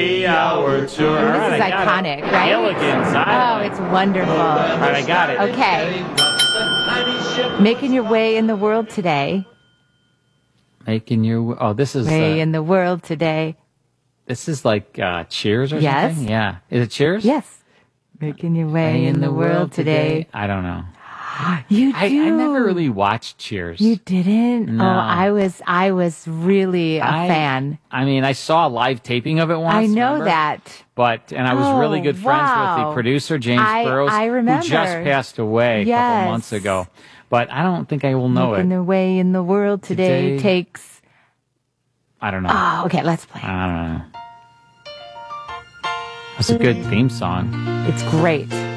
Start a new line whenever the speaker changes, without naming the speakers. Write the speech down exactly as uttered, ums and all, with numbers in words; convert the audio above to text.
hour tour.
This
All
is
right, I got
iconic,
it.
right?
Gilligan's
Oh,
Island.
it's wonderful.
All right, I got it.
Okay. Making your way in the world today.
Making your oh, this is
Way
uh,
in the world today.
this is like uh, Cheers or
Yes.
something. Yeah, is it Cheers?
Yes. Making your way in, the, world today.
I don't know.
You do.
I, I never really watched Cheers.
You didn't?
No.
Oh, I was I was really a
I-
fan.
I mean, I saw a live taping of it once.
I know
remember?
that.
But and I was really
Oh,
good friends with
wow.
the producer James
I-
Burrows,
I remember.
who just passed away a
Yes.
couple months ago. But I don't think I will know
Making
it.
their way in the world today,
Today.
takes.
I don't know.
Oh, okay, let's play.
I don't know. That's a good theme song.
It's great.